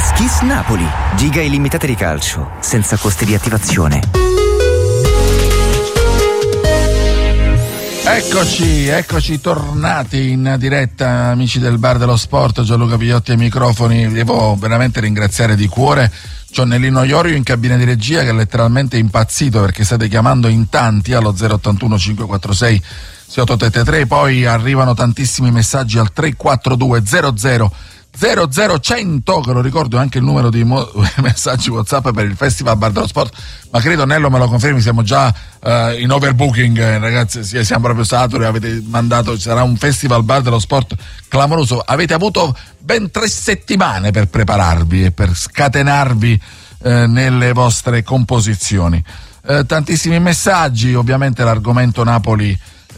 Kiss Kiss Napoli. Giga illimitate di calcio, senza costi di attivazione. Eccoci tornati in diretta, amici del Bar dello Sport. Gianluca Pigliotti ai microfoni. Devo veramente ringraziare di cuore Gionnellino Iorio in cabina di regia, che è letteralmente impazzito perché state chiamando in tanti allo 081 546 6833. Poi arrivano tantissimi messaggi al 342 00 00100, che lo ricordo è anche il numero di messaggi WhatsApp per il Festival Bar dello Sport, ma credo Nello me lo confermi, siamo già in overbooking, ragazzi, siamo proprio saturi. Avete mandato, sarà un Festival Bar dello Sport clamoroso, avete avuto ben 3 settimane per prepararvi e per scatenarvi nelle vostre composizioni. Tantissimi messaggi, ovviamente l'argomento Napoli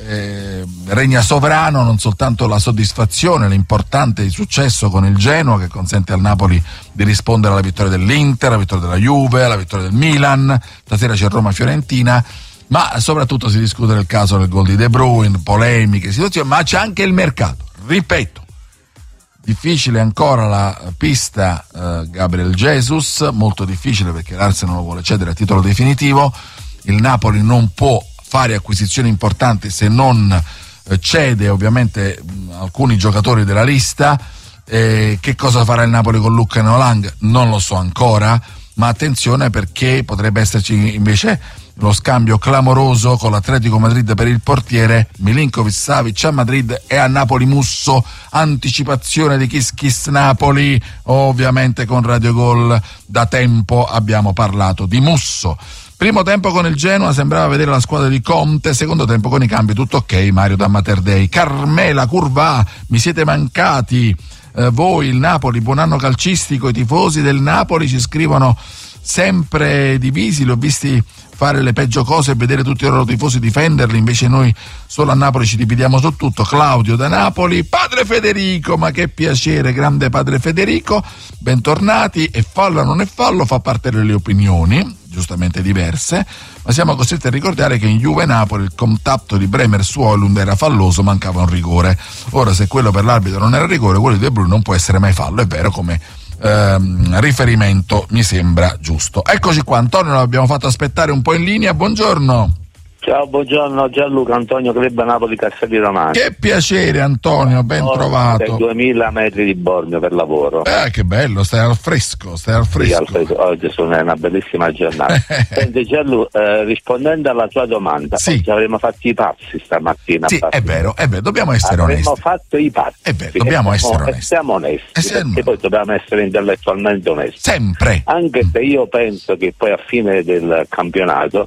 regna sovrano, non soltanto la soddisfazione, l'importante successo con il Genoa, che consente al Napoli di rispondere alla vittoria dell'Inter, alla vittoria della Juve, alla vittoria del Milan. Stasera c'è Roma-Fiorentina, ma soprattutto si discute del caso del gol di De Bruyne, polemiche, situazioni, ma c'è anche il mercato. Ripeto, difficile ancora la pista Gabriel Jesus, molto difficile perché l'Arsenal lo vuole cedere a titolo definitivo. Il Napoli non può fare acquisizioni importanti se non cede ovviamente alcuni giocatori della lista. Che cosa farà il Napoli con Luca Nolang? Non lo so ancora, ma attenzione perché potrebbe esserci invece lo scambio clamoroso con l'Atletico Madrid per il portiere Milinkovic-Savic a Madrid e a Napoli Musso. Anticipazione di Kiss Kiss Napoli, ovviamente con Radio Gol. Da tempo abbiamo parlato di Musso. Primo tempo con il Genoa sembrava vedere la squadra di Conte, secondo tempo con i cambi tutto ok. Mario da Materdei. Carmela Curva, mi siete mancati voi, il Napoli, buon anno calcistico. I tifosi del Napoli ci scrivono sempre divisi, li ho visti fare le peggio cose e vedere tutti i loro tifosi difenderli, invece noi solo a Napoli ci dividiamo su tutto. Claudio da Napoli. Padre Federico, ma che piacere, grande padre Federico, bentornati. E fallo o non è fallo, fa parte delle opinioni giustamente diverse, ma siamo costretti a ricordare che in Juve-Napoli il contatto di Bremer su Højlund era falloso, mancava un rigore. Ora, se quello per l'arbitro non era rigore, quello di De Bruyne non può essere mai fallo, è vero, come riferimento mi sembra giusto. Eccoci qua, Antonio, l'abbiamo fatto aspettare un po' in linea. Buongiorno. Ciao, buongiorno, Gianluca, Antonio Club Napoli Castelli Romano. Che piacere, Antonio, ben trovato. 2000 metri di Bormio per lavoro. Che bello, stai al fresco. Sì, oggi è una bellissima giornata. Senti Gianluca, rispondendo alla tua domanda, sì, oggi avremmo fatto i passi stamattina. Sì, è vero, dobbiamo essere onesti. Abbiamo fatto i passi. È vero, dobbiamo essere onesti. Siamo onesti, perché poi dobbiamo essere intellettualmente onesti. Sempre. Anche se io penso che poi a fine del campionato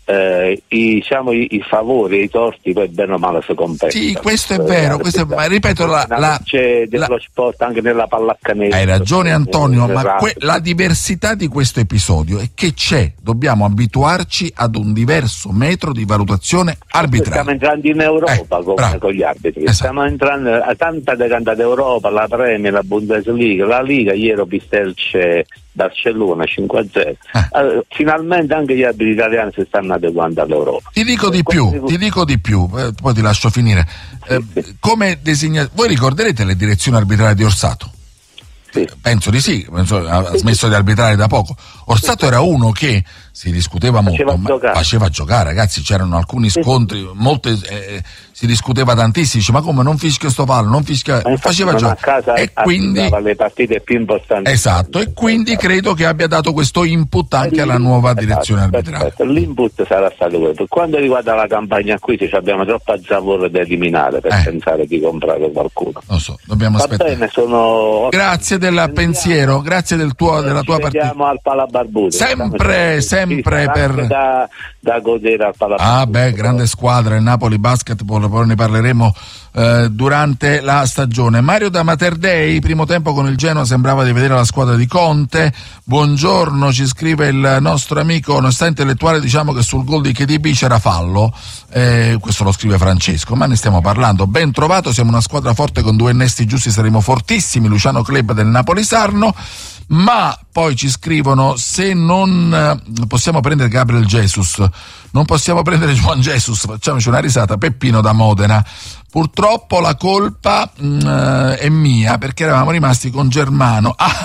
i favori e i torti poi bene o male si compensano. Sì, questo è vero, ma ripeto, c'è dello sport anche nella pallacanestro. Hai ragione Antonio, ma la diversità di questo episodio è che dobbiamo abituarci ad un diverso metro di valutazione arbitrale. Stiamo entrando in Europa con gli arbitri, esatto. Stiamo entrando a tanta decantata Europa, la Premier, la Bundesliga, la Liga. Ieri ho visto Barcellona 5-0. Finalmente anche gli arbitri italiani si stanno adeguando all'Europa. Ti dico di più, poi ti lascio finire. Come voi ricorderete le direzioni arbitrali di Orsato? Sì. Penso di sì, ha smesso di arbitrare da poco. Orsato era uno che si discuteva molto, ma faceva giocare, ragazzi, c'erano alcuni scontri, si discuteva tantissimo, dice, ma come non fischia sto fallo, non fischia, faceva giocare, e quindi le partite più importanti. Esatto, e quindi credo che abbia dato questo input anche alla nuova direzione arbitrale. Perfetto. L'input sarà stato quello. Per quanto riguarda la campagna acquisti, abbiamo troppa zavorra da eliminare per pensare di comprare qualcuno. Lo so, dobbiamo aspettare. Bene, grazie del pensiero, grazie della tua partita. Andiamo al Palabarbute. Sempre per da godere al Palabarbute. Grande squadra il Napoli Basketball, poi ne parleremo durante la stagione. Mario da Materdei, primo tempo con il Genoa sembrava di vedere la squadra di Conte. Buongiorno, ci scrive il nostro amico, onestà intellettuale, diciamo che sul gol di KDB c'era fallo, questo lo scrive Francesco, ma ne stiamo parlando. Ben trovato, siamo una squadra forte con 2 innesti giusti, saremo fortissimi. Luciano Club del Napoli Sarno. Ma poi ci scrivono, se non possiamo prendere Gabriel Jesus, non possiamo prendere Juan Jesus, facciamoci una risata. Peppino da Modena, purtroppo la colpa è mia perché eravamo rimasti con Germano.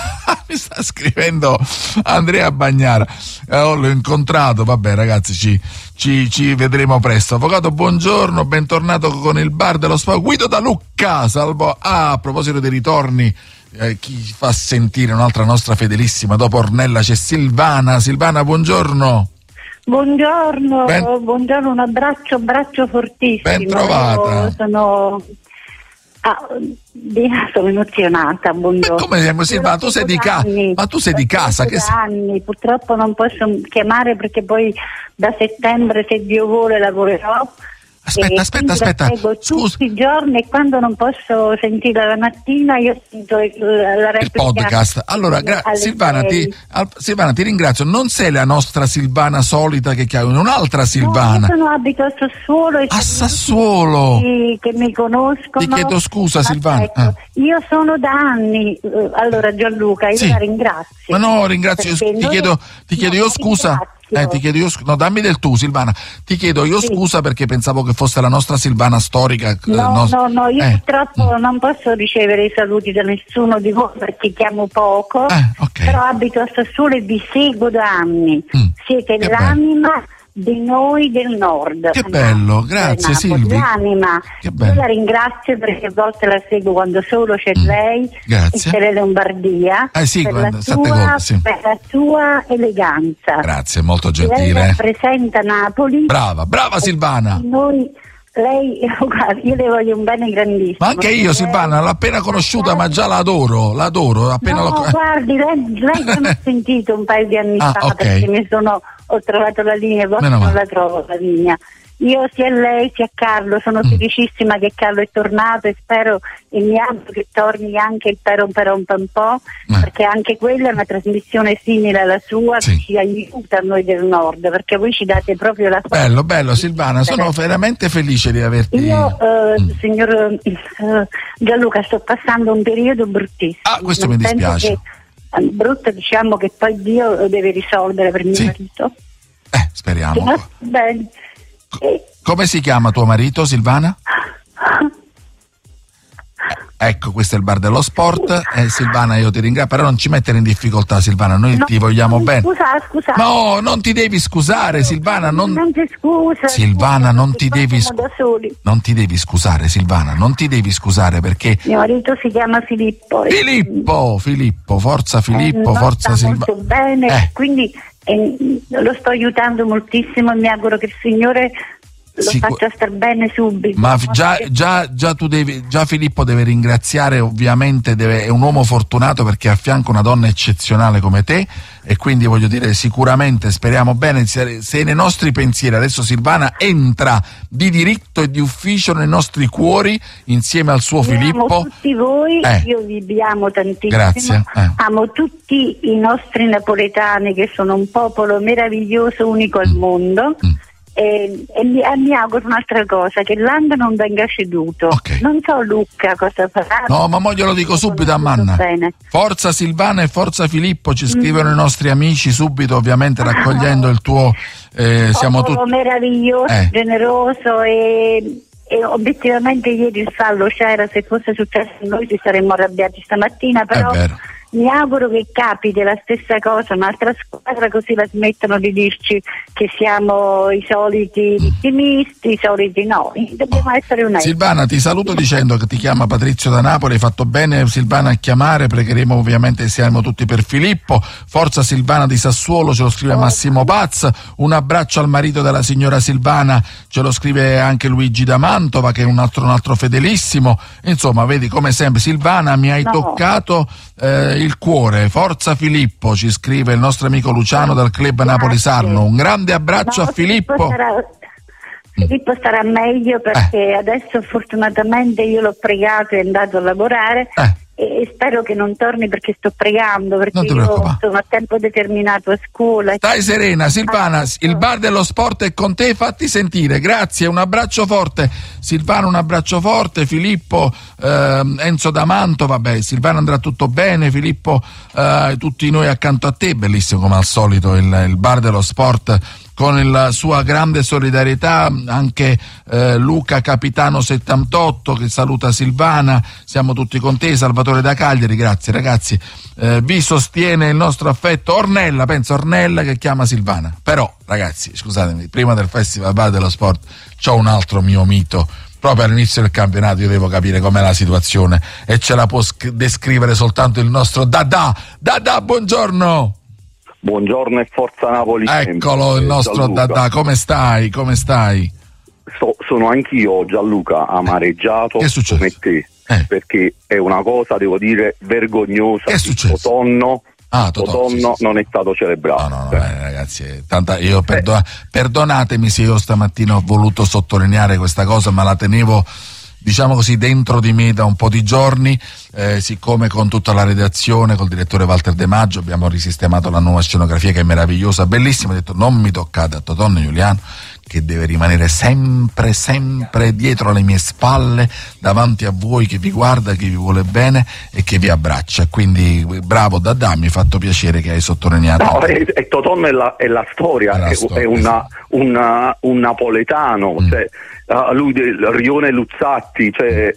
Mi sta scrivendo Andrea Bagnara, l'ho incontrato, vabbè ragazzi, ci vedremo presto. Avvocato, buongiorno, bentornato con il bar dello sport. Guido da Lucca, salvo. A proposito dei ritorni, chi fa sentire un'altra nostra fedelissima dopo Ornella c'è Silvana. Silvana, buono. Buongiorno, buongiorno, un abbraccio fortissimo. Ben trovata. Sono emozionata, buongiorno. Ma come siamo, Silvana? Tu sei di casa, ma tu sei di casa? Che anni, purtroppo non posso chiamare perché poi da settembre, se Dio vuole, lavorerò. Aspetta. Scusa. Tutti i giorni, e quando non posso sentire la mattina io sento la replica. Il podcast. Allora, Silvana, ti ringrazio. Non sei la nostra Silvana solita che chiama, un'altra Silvana. No, io abito a Sassuolo. A Sassuolo? Che mi conoscono. Ti chiedo scusa, Silvana. Io sono da anni. Allora, Gianluca, io la ringrazio. Ma no, ringrazio. Ti chiedo io scusa. Ti chiedo io no, dammi del tu, Silvana. Ti chiedo io scusa perché pensavo che fosse la nostra Silvana storica. No, io purtroppo non posso ricevere i saluti da nessuno di voi perché chiamo poco, okay. Però abito a Sassuolo e vi seguo da anni. Siete l'anima di noi del nord. Che bello, grazie Silvia. L'anima. Io la ringrazio perché a volte la seguo quando solo c'è lei grazie. In Tele Lombardia per la sua eleganza. Grazie, molto gentile. Lei rappresenta Napoli. Brava Silvana. Lei, io le voglio un bene grandissimo. Ma anche io, Silvana, l'ho appena conosciuta, ma già l'adoro. Guardi, lei mi ha sentito un paio di anni fa perché ho trovato la linea, poi non la trovo la linea. Io sia lei sia Carlo sono felicissima che Carlo è tornato e spero e mi auguro che torni anche il Pero un po', perché anche quella è una trasmissione simile alla sua che ci aiuta a noi del nord, perché voi ci date proprio la forza. Bello Silvana, sono veramente felice di averti. Io signor Gianluca, sto passando un periodo bruttissimo. Questo mi dispiace. Brutto, diciamo che poi Dio lo deve risolvere per mio marito. Speriamo. Bene. Come si chiama tuo marito, Silvana? Ecco, questo è il bar dello sport. Silvana, io ti ringrazio, però non ci mettere in difficoltà, Silvana, noi ti vogliamo bene. Scusa. No, non ti devi scusare, Silvana. Non ti scusa. Silvana, non ti devi scusare, Silvana, non ti devi scusare perché. Mio marito si chiama Filippo. Filippo, forza Filippo, forza Silvana. Molto bene, quindi lo sto aiutando moltissimo e mi auguro che il Signore lo faccia star bene subito. Ma già Filippo deve ringraziare, ovviamente è un uomo fortunato perché ha a fianco una donna eccezionale come te, e quindi voglio dire sicuramente speriamo bene, se nei nostri pensieri adesso Silvana entra di diritto e di ufficio nei nostri cuori insieme al suo Filippo. Amo tutti voi, io vi amo tantissimo. Grazie. Amo tutti i nostri napoletani che sono un popolo meraviglioso, unico al mondo. E mi auguro un'altra cosa, che l'Anda non venga ceduto. Non so Lucca cosa farà. No, ma glielo dico subito a Manna. Forza Silvana e forza Filippo, ci scrivono i nostri amici subito, ovviamente raccogliendo il tuo siamo tutti meraviglioso, generoso e obiettivamente ieri il fallo c'era, se fosse successo a noi ci saremmo arrabbiati stamattina, però mi auguro che capiti la stessa cosa un'altra squadra, così la smettono di dirci che siamo i soliti vittimisti, i soliti dobbiamo essere onesti. Silvana, ti saluto dicendo che ti chiama Patrizio da Napoli, hai fatto bene Silvana a chiamare, pregheremo ovviamente, siamo tutti per Filippo. Forza Silvana di Sassuolo, ce lo scrive Massimo Paz. Un abbraccio al marito della signora Silvana, ce lo scrive anche Luigi da Mantova, che è un altro fedelissimo. Insomma, vedi, come sempre Silvana mi hai toccato il cuore. Forza Filippo, ci scrive il nostro amico Luciano del club Napoli Sarno. Un grande abbraccio a Filippo. Filippo starà meglio perché adesso fortunatamente io l'ho pregato e è andato a lavorare e spero che non torni perché sto pregando, perché io sono a tempo determinato a scuola. Stai serena Silvana, il bar dello sport è con te, fatti sentire. Grazie, un abbraccio forte Silvana, un abbraccio forte. Filippo, Enzo da Mantova, Silvana andrà tutto bene, Filippo, tutti noi accanto a te. Bellissimo come al solito il bar dello sport, con la sua grande solidarietà, anche Luca Capitano 78 che saluta Silvana, siamo tutti con te, Salvatore da Cagliari, grazie ragazzi, vi sostiene il nostro affetto. Ornella che chiama Silvana. Però ragazzi, scusatemi, prima del Festival Bar dello Sport c'ho un altro mio mito. Proprio all'inizio del campionato io devo capire com'è la situazione e ce la può descrivere soltanto il nostro Dadà. Dadà, buongiorno. Buongiorno e forza Napoli. Eccolo il nostro Dadà, come stai? Sono anch'io, Gianluca, amareggiato come te, perché è una cosa, devo dire, vergognosa. Che è successo? Totò non è stato celebrato. No, ragazzi, io perdonatemi se io stamattina ho voluto sottolineare questa cosa, ma la tenevo, diciamo così, dentro di me da un po' di giorni, siccome con tutta la redazione, col direttore Walter De Maggio, abbiamo risistemato la nuova scenografia che è meravigliosa, bellissima. Ho detto non mi toccate a Totò e Giuliano, che deve rimanere sempre dietro alle mie spalle, davanti a voi, che vi guarda, che vi vuole bene e che vi abbraccia. Quindi bravo Dadà, mi ha fatto piacere che hai sottolineato. No, e Totò è la storia, è un napoletano, cioè, lui del Rione Luzzatti, cioè,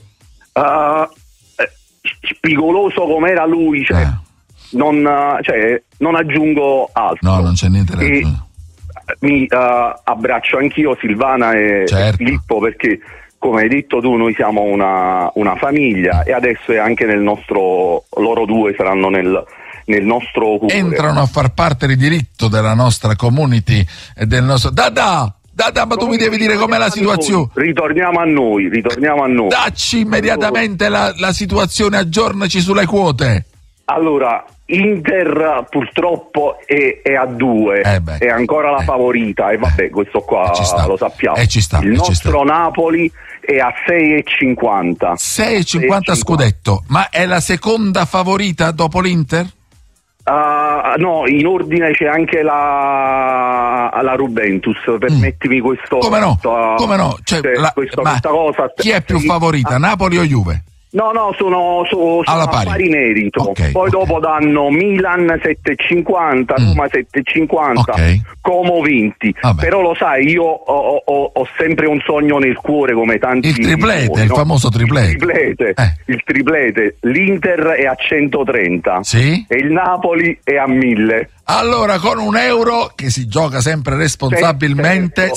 spigoloso come era lui, cioè, non aggiungo altro. No, non c'è niente da aggiungere. Mi abbraccio anch'io Silvana e Filippo, perché come hai detto tu noi siamo una famiglia e adesso è anche loro due saranno nel nostro cuore. Entrano a far parte di diritto della nostra community e del nostro Dadà, ma tu mi devi dire com'è la situazione. Ritorniamo a noi. Dacci immediatamente la situazione, aggiornaci sulle quote. Allora, Inter purtroppo è a 2, è ancora la favorita e vabbè, questo qua lo sappiamo. Il nostro Napoli è a 6,50. 6,50 scudetto, ma è la seconda favorita dopo l'Inter? No, in ordine c'è anche la Juventus, permettimi questo. Come no? Cioè, questa cosa. Chi è più favorita, Napoli o Juve? No, sono a pari merito. Poi dopo danno Milan 7,50, Roma 7,50, Como 20. Però lo sai, io ho sempre un sogno nel cuore, come tanti. Il triplete, il famoso triplete. Il triplete. L'Inter è a 130 e il Napoli è a 1000. Allora, con €1 che si gioca sempre responsabilmente,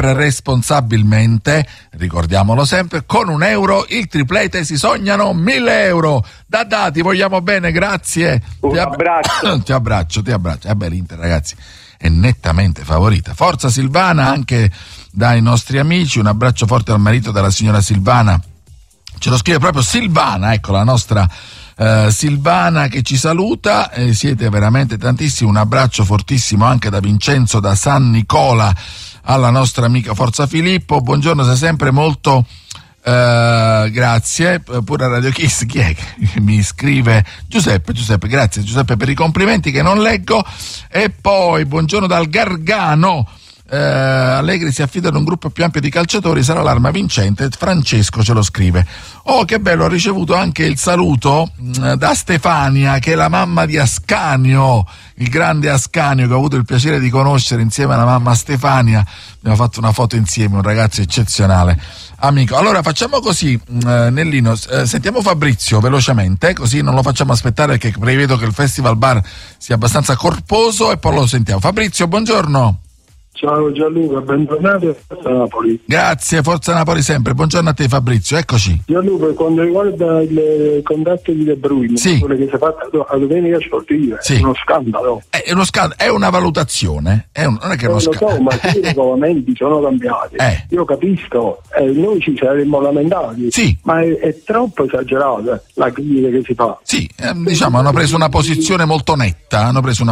ricordiamolo sempre, con €1 il triplete si sognano €1000. Dadà, ti vogliamo bene, grazie. Un abbraccio. Ti abbraccio. L'Inter, ragazzi, è nettamente favorita. Forza Silvana anche dai nostri amici, un abbraccio forte al marito della signora Silvana. Ce lo scrive proprio Silvana, ecco la nostra Silvana che ci saluta, siete veramente tantissimi, un abbraccio fortissimo anche da Vincenzo da San Nicola alla nostra amica Forza Filippo, buongiorno, sei sempre molto grazie, pure a Radio Kiss, chi è che mi scrive? Giuseppe, grazie Giuseppe per i complimenti che non leggo, e poi buongiorno dal Gargano. Allegri si affida ad un gruppo più ampio di calciatori, sarà l'arma vincente. Francesco ce lo scrive. Oh, che bello, ho ricevuto anche il saluto da Stefania, che è la mamma di Ascanio, il grande Ascanio che ho avuto il piacere di conoscere insieme alla mamma Stefania. Abbiamo fatto una foto insieme, un ragazzo eccezionale, amico. Allora facciamo così, Nellino, sentiamo Fabrizio velocemente, così non lo facciamo aspettare, perché prevedo che il Festival Bar sia abbastanza corposo, e poi lo sentiamo. Fabrizio, buongiorno. Ciao Gianluca, bentornato a Forza Napoli. Grazie, Forza Napoli sempre. Buongiorno a te Fabrizio, eccoci. Gianluca, quando riguarda il contatto di De Bruyne, quello che si è fatto a domenica sportiva, è uno scandalo. È uno scandalo, è una valutazione, non è che è uno scandalo. Ma se i regolamenti sono cambiati, io capisco, noi ci saremmo lamentati, ma è troppo esagerata la critica che si fa. Diciamo hanno preso una posizione molto netta,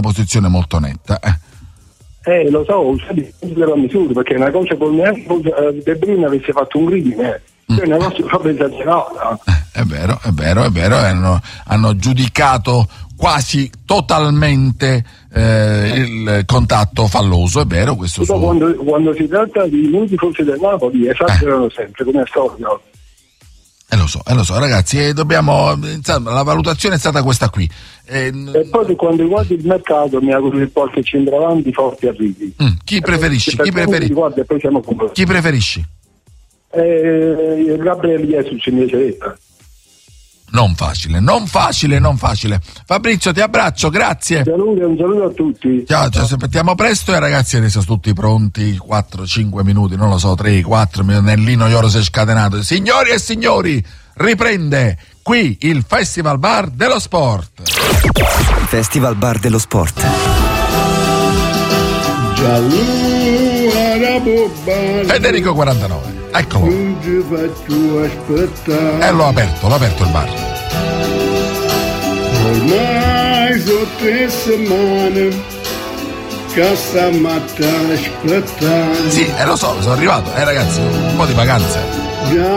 Lo so, usate le misure, perché è una cosa come De Bruyne avesse fatto un crimine, è una cosa proprio esagerata. È vero, hanno giudicato quasi totalmente il contatto falloso, è vero questo. Quando si tratta di non tifosi del Napoli esagerano sempre, come è stato. Lo so ragazzi, dobbiamo, la valutazione è stata questa qui. E poi quando riguarda il mercato mi auguro che qualche centravanti forti arrivi. Chi preferisci? Chi preferisci? Gabriele Jesus invece. non facile. Fabrizio, ti abbraccio, grazie. Un saluto a tutti. Ciao, ci aspettiamo presto e ragazzi adesso tutti pronti, 4-5 minuti, non lo so, 3-4 minuti, Nellino Ioro si è scatenato. Signori e signori, riprende qui il Festival Bar dello Sport. Festival Bar dello Sport. Federico 49. Eccolo. E l'ho aperto il bar. Ormai sono 3 settimane che stamattina aspettando. Sì, lo so, sono arrivato. Ragazzi, un po' di vacanze.